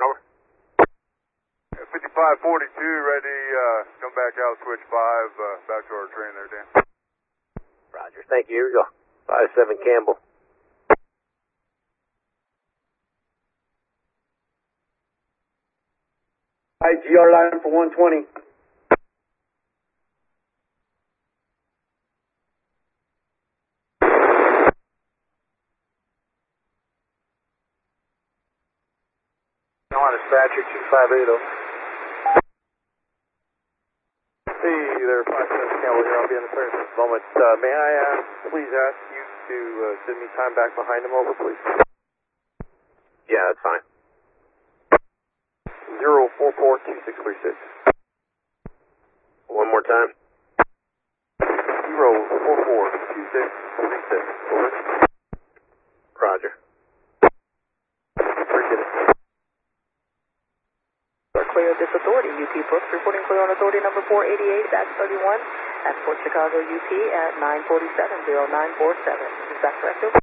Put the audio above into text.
over. 5542, ready, come back out, switch 5, back to our train there, Dan. Roger, thank you. Here we go. 57 Campbell. IGR line for 120. Dispatcher 2580. Hey there, 57 Campbell here. I'll be on the service in a moment. May I please ask you to send me time back behind him over, please? Yeah, that's fine. 0442636. One more time. 0442636. Over. Roger. Appreciate it. Clear of this authority, UP Brooks reporting clear on authority number 488-31 at Port Chicago UP at 947-0947. Is that correct?